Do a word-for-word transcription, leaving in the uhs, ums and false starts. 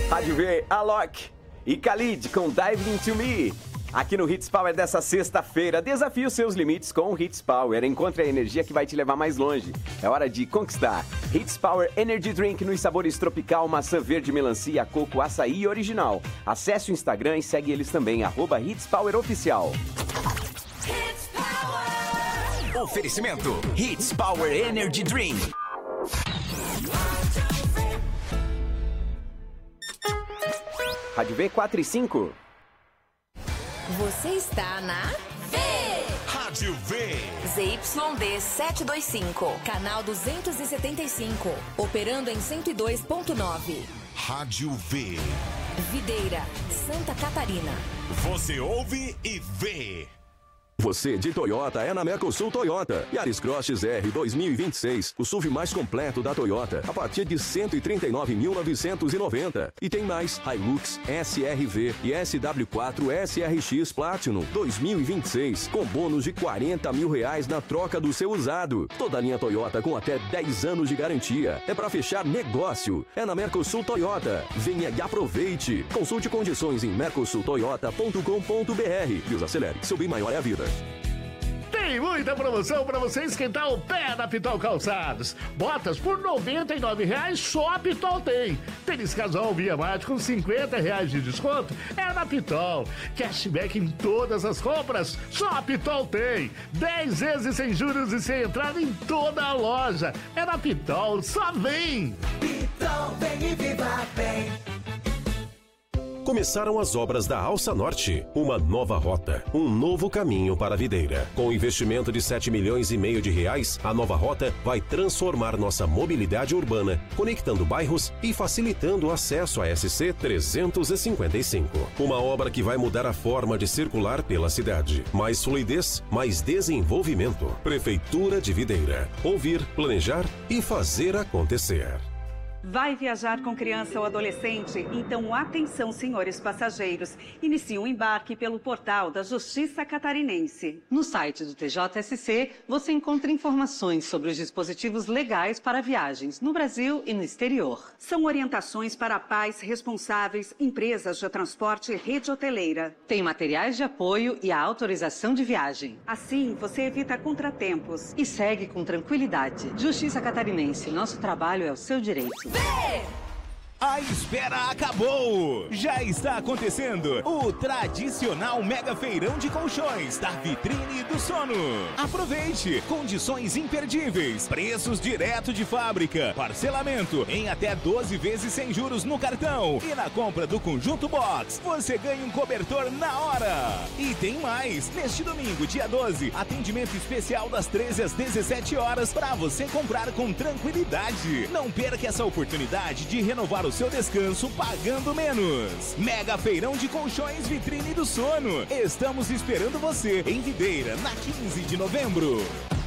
Rádio V, Alok e Khalid com Dive Into Me. Aqui no Hits Power dessa sexta-feira, desafie os seus limites com o Hits Power. Encontre a energia que vai te levar mais longe. É hora de conquistar. Hits Power Energy Drink nos sabores tropical, maçã verde, melancia, coco, açaí e original. Acesse o Instagram e segue eles também, arroba Hits Power Oficial. Hits Power. Oferecimento Hits Power Energy Drink. Rádio V quatro e cinco. Você está na V. Rádio V. Z Y D setecentos e vinte e cinco, canal duzentos e setenta e cinco, operando em cento e dois ponto nove. Rádio V. Videira, Santa Catarina. Você ouve e vê. Você de Toyota é na Mercosul Toyota. Yaris Cross X R dois mil e vinte e seis, o S U V mais completo da Toyota, a partir de cento e trinta e nove mil novecentos e noventa. E tem mais Hilux, S R V e S W quatro S R X Platinum dois mil e vinte e seis, com bônus de quarenta mil reais na troca do seu usado. Toda a linha Toyota com até dez anos de garantia. É para fechar negócio. É na Mercosul Toyota. Venha e aproveite. Consulte condições em mercosul toyota ponto com ponto br. Deus acelere, seu bem maior é a vida. Tem muita promoção para você esquentar o pé na Pitol Calçados. Botas por noventa e nove reais só a Pitol tem. Tênis casual Via Mate com cinquenta reais de desconto é na Pitol. Cashback em todas as compras, só a Pitol tem. dez vezes sem juros e sem entrada em toda a loja. É na Pitol, só vem! Pitol, vem e viva bem! Começaram as obras da Alça Norte, uma nova rota, um novo caminho para a Videira. Com investimento de sete milhões e meio de reais, a nova rota vai transformar nossa mobilidade urbana, conectando bairros e facilitando o acesso à S C trezentos e cinquenta e cinco. Uma obra que vai mudar a forma de circular pela cidade. Mais fluidez, mais desenvolvimento. Prefeitura de Videira. Ouvir, planejar e fazer acontecer. Vai viajar com criança ou adolescente? Então, atenção, senhores passageiros. Inicie o embarque pelo portal da Justiça Catarinense. No site do T J S C, você encontra informações sobre os dispositivos legais para viagens no Brasil e no exterior. São orientações para pais responsáveis, empresas de transporte e rede hoteleira. Tem materiais de apoio e a autorização de viagem. Assim, você evita contratempos. E segue com tranquilidade. Justiça Catarinense, nosso trabalho é o seu direito. A espera acabou! Já está acontecendo o tradicional Mega Feirão de Colchões da Vitrine do Sono. Aproveite! Condições imperdíveis, preços direto de fábrica, parcelamento em até doze vezes sem juros no cartão. E na compra do Conjunto Box, você ganha um cobertor na hora. E tem mais! Neste domingo, dia doze, atendimento especial das treze às dezessete horas para você comprar com tranquilidade. Não perca essa oportunidade de renovar o o seu descanso pagando menos. Mega Feirão de Colchões Vitrine do Sono. Estamos esperando você em Videira, na quinze de novembro.